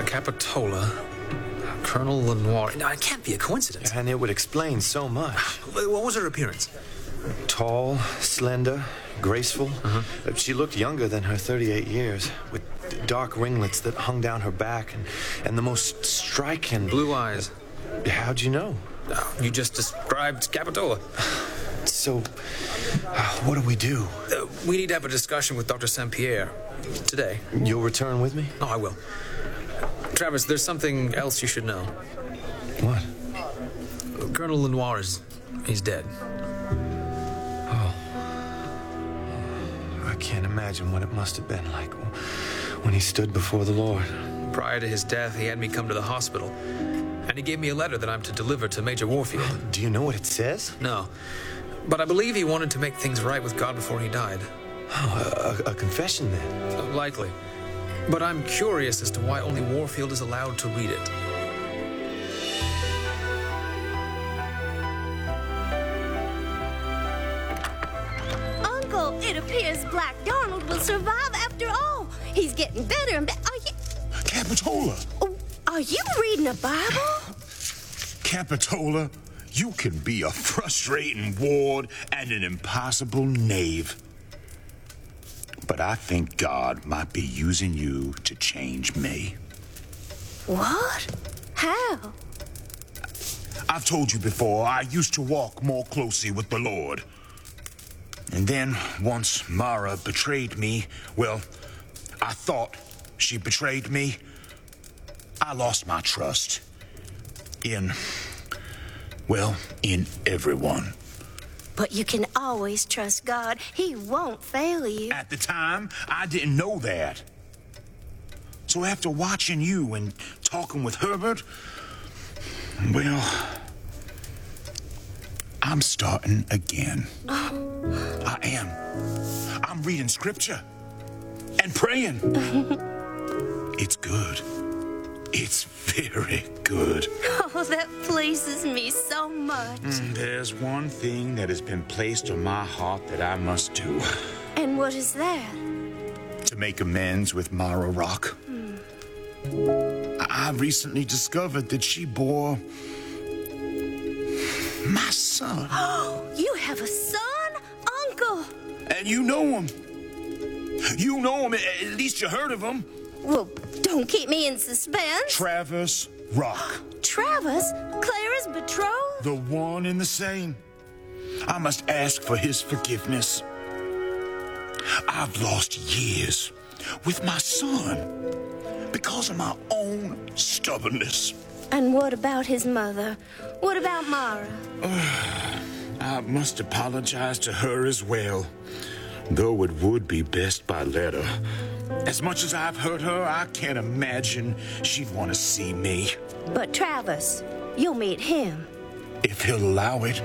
Capitola, Colonel Lenoir. No, it can't be a coincidence. And it would explain so much. What was her appearance? Tall, slender, graceful. She looked younger than her 38 years, with dark ringlets that hung down her back and the most striking... Blue eyes. How'd you know? You just described Capitola. So, what do we do? We need to have a discussion with Dr. St. Pierre today. You'll return with me? Oh, I will. Travis, there's something else you should know. What? Colonel Lenoir he's dead. Oh. I can't imagine what it must have been like when he stood before the Lord. Prior to his death, he had me come to the hospital. And he gave me a letter that I'm to deliver to Major Warfield. Do you know what it says? No. But I believe he wanted to make things right with God before he died. Oh, a confession then? Likely. But I'm curious as to why only Warfield is allowed to read it. Uncle, it appears Black Donald will survive after all. He's getting better and better. Capitola! Oh, are you reading a Bible? Capitola, you can be a frustrating ward and an impossible knave. But I think God might be using you to change me. What? How? I've told you before, I used to walk more closely with the Lord. And then, once Mara betrayed me, well, I thought she betrayed me. I lost my trust in everyone. But you can always trust God. He won't fail you. At the time, I didn't know that. So after watching you and talking with Herbert, well, I'm starting again. I am. I'm reading scripture and praying. It's good. It's very good. Oh, that pleases me so much. There's one thing that has been placed on my heart that I must do. And what is that? To make amends with Mara Rock. I recently discovered that she bore my son. Oh, you have a son, Uncle? And you know him. You know him. At least you heard of him. Well, don't keep me in suspense. Travis Rock. Travis? Clara's betrothed? The one and the same. I must ask for his forgiveness. I've lost years with my son because of my own stubbornness. And what about his mother? What about Mara? I must apologize to her as well, though it would be best by letter. As much as I've hurt her, I can't imagine she'd want to see me. But Travis, you'll meet him. If he'll allow it.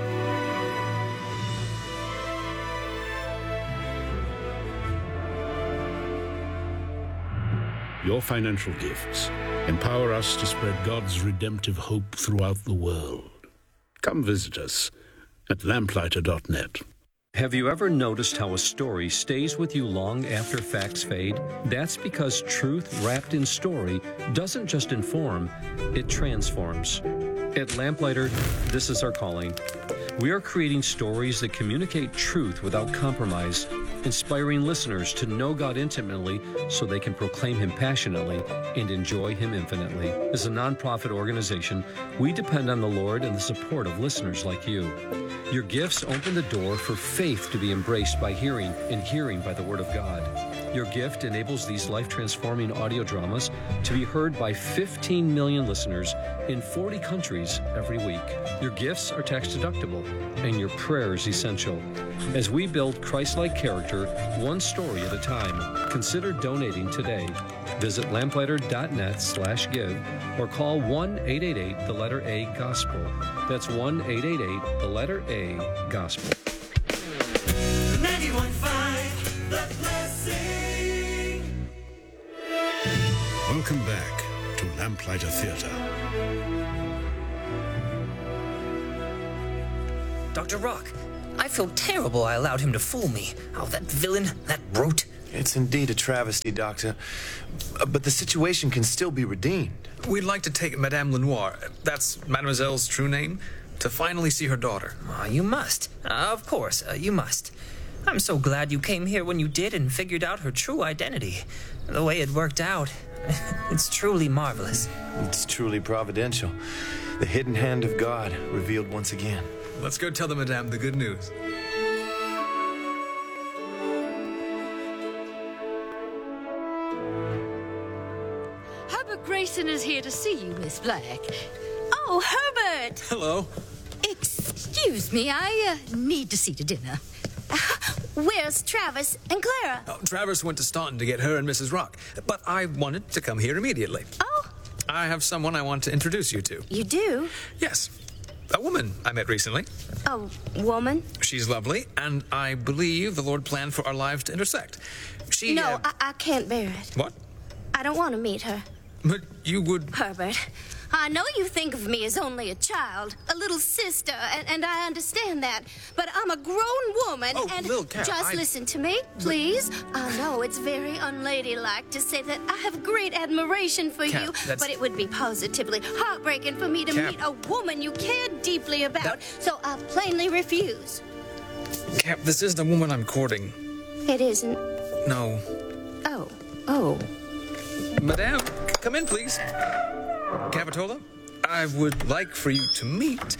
Your financial gifts empower us to spread God's redemptive hope throughout the world. Come visit us at lamplighter.net. Have you ever noticed how a story stays with you long after facts fade? That's because truth wrapped in story doesn't just inform, it transforms. At Lamplighter, this is our calling. We are creating stories that communicate truth without compromise, inspiring listeners to know God intimately so they can proclaim Him passionately and enjoy Him infinitely. As a nonprofit organization, we depend on the Lord and the support of listeners like you. Your gifts open the door for faith to be embraced by hearing, and hearing by the Word of God. Your gift enables these life-transforming audio dramas to be heard by 15 million listeners in 40 countries every week. Your gifts are tax-deductible, and your prayers essential. As we build Christ-like character, one story at a time, consider donating today. Visit lamplighter.net/give or call 1-888 the letter A Gospel. That's 1-888 the letter A Gospel. 91.5 The Blessing. Welcome back to Lamplighter Theatre. Dr. Rock, I feel terrible I allowed him to fool me. Oh, that villain, that brute. It's indeed a travesty, Doctor. But the situation can still be redeemed. We'd like to take Madame Lenoir, that's Mademoiselle's true name, to finally see her daughter. Oh, you must. Of course, you must. I'm so glad you came here when you did and figured out her true identity. The way it worked out, it's truly marvelous. It's truly providential. The hidden hand of God revealed once again. Let's go tell the Madame the good news. Herbert Grayson is here to see you, Miss Black. Oh, Herbert! Hello. Excuse me, I need to see to dinner. Where's Travis and Clara? Oh, Travers went to Staunton to get her and Mrs. Rock, but I wanted to come here immediately. Oh, I have someone I want to introduce you to. you do? Yes, a woman I met recently. A woman? She's lovely, and I believe the Lord planned for our lives to intersect. She... No, I can't bear it. What? I don't want to meet her. But you would... Herbert, I know you think of me as only a child, a little sister, and I understand that. But I'm a grown woman, Oh, and Lil Cat, just listen to me, please. I know it's very unladylike to say that I have great admiration for Cat, you, that's- but it would be positively heartbreaking for me to Cat. meet a woman you care deeply about. So I plainly refuse. Cap, this is the woman I'm courting. It isn't. No. Oh. Madame, come in, please. Capitola, I would like for you to meet...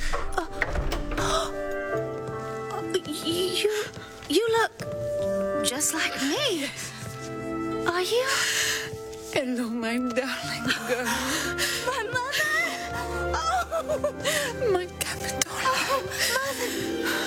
You look just like me. Are you? Hello, my darling girl. My mother? Oh, My Capitola. oh, mother.